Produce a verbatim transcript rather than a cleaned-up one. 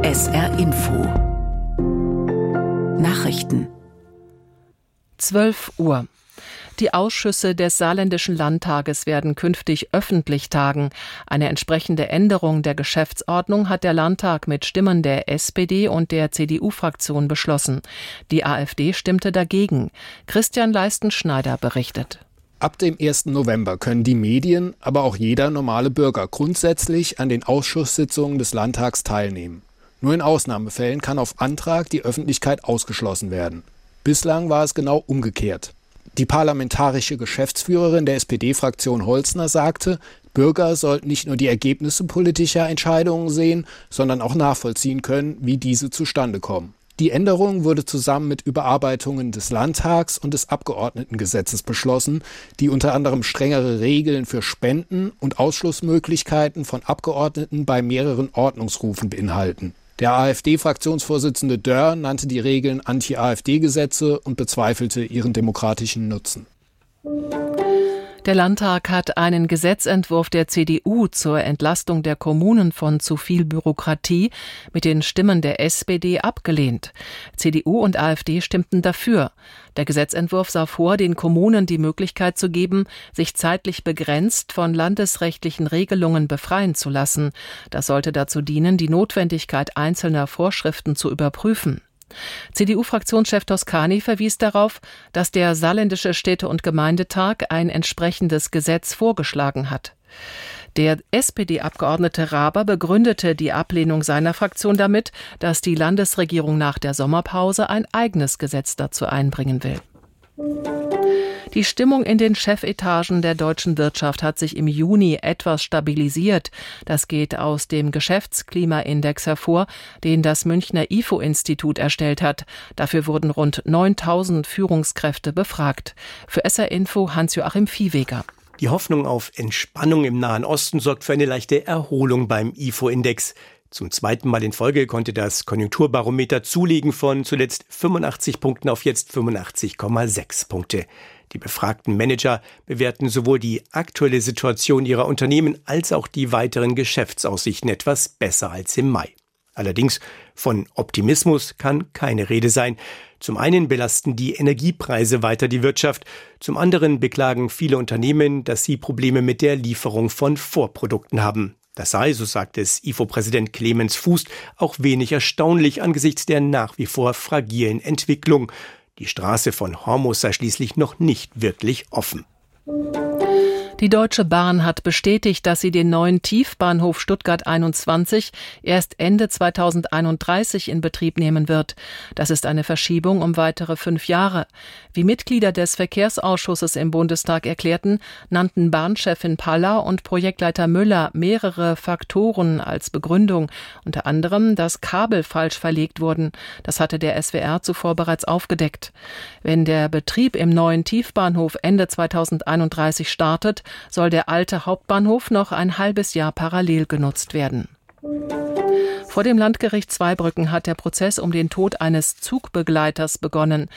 S R Info Nachrichten zwölf Uhr. Die Ausschüsse des Saarländischen Landtages werden künftig öffentlich tagen. Eine entsprechende Änderung der Geschäftsordnung hat der Landtag mit Stimmen der S P D und der C D U-Fraktion beschlossen. Die AfD stimmte dagegen. Christian Leisten-Schneider berichtet. Ab dem ersten November können die Medien, aber auch jeder normale Bürger grundsätzlich an den Ausschusssitzungen des Landtags teilnehmen. Nur in Ausnahmefällen kann auf Antrag die Öffentlichkeit ausgeschlossen werden. Bislang war es genau umgekehrt. Die parlamentarische Geschäftsführerin der S P D-Fraktion Holzner sagte, Bürger sollten nicht nur die Ergebnisse politischer Entscheidungen sehen, sondern auch nachvollziehen können, wie diese zustande kommen. Die Änderung wurde zusammen mit Überarbeitungen des Landtags und des Abgeordnetengesetzes beschlossen, die unter anderem strengere Regeln für Spenden und Ausschlussmöglichkeiten von Abgeordneten bei mehreren Ordnungsrufen beinhalten. Der AfD-Fraktionsvorsitzende Dörr nannte die Regeln Anti-AfD-Gesetze und bezweifelte ihren demokratischen Nutzen. Der Landtag hat einen Gesetzentwurf der C D U zur Entlastung der Kommunen von zu viel Bürokratie mit den Stimmen der S P D abgelehnt. C D U und AfD stimmten dafür. Der Gesetzentwurf sah vor, den Kommunen die Möglichkeit zu geben, sich zeitlich begrenzt von landesrechtlichen Regelungen befreien zu lassen. Das sollte dazu dienen, die Notwendigkeit einzelner Vorschriften zu überprüfen. C D U-Fraktionschef Toscani verwies darauf, dass der Saarländische Städte- und Gemeindetag ein entsprechendes Gesetz vorgeschlagen hat. Der S P D-Abgeordnete Raber begründete die Ablehnung seiner Fraktion damit, dass die Landesregierung nach der Sommerpause ein eigenes Gesetz dazu einbringen will. Die Stimmung in den Chefetagen der deutschen Wirtschaft hat sich im Juni etwas stabilisiert. Das geht aus dem Geschäftsklimaindex hervor, den das Münchner I F O-Institut erstellt hat. Dafür wurden rund neuntausend Führungskräfte befragt. Für S R Info Hans-Joachim Viehweger. Die Hoffnung auf Entspannung im Nahen Osten sorgt für eine leichte Erholung beim I F O-Index. Zum zweiten Mal in Folge konnte das Konjunkturbarometer zulegen von zuletzt fünfundachtzig Punkten auf jetzt fünfundachtzig Komma sechs Punkte. Die befragten Manager bewerten sowohl die aktuelle Situation ihrer Unternehmen als auch die weiteren Geschäftsaussichten etwas besser als im Mai. Allerdings von Optimismus kann keine Rede sein. Zum einen belasten die Energiepreise weiter die Wirtschaft, zum anderen beklagen viele Unternehmen, dass sie Probleme mit der Lieferung von Vorprodukten haben. Das sei, so sagt es I F O-Präsident Clemens Fuß, auch wenig erstaunlich angesichts der nach wie vor fragilen Entwicklung. Die Straße von Hormuz sei schließlich noch nicht wirklich offen. Die Deutsche Bahn hat bestätigt, dass sie den neuen Tiefbahnhof Stuttgart einundzwanzig erst Ende zweitausendeinunddreißig in Betrieb nehmen wird. Das ist eine Verschiebung um weitere fünf Jahre. Wie Mitglieder des Verkehrsausschusses im Bundestag erklärten, nannten Bahnchefin Paller und Projektleiter Müller mehrere Faktoren als Begründung, unter anderem, dass Kabel falsch verlegt wurden. Das hatte der S W R zuvor bereits aufgedeckt. Wenn der Betrieb im neuen Tiefbahnhof Ende zweitausendeinunddreißig startet, soll der alte Hauptbahnhof noch ein halbes Jahr parallel genutzt werden. Vor dem Landgericht Zweibrücken hat der Prozess um den Tod eines Zugbegleiters begonnen.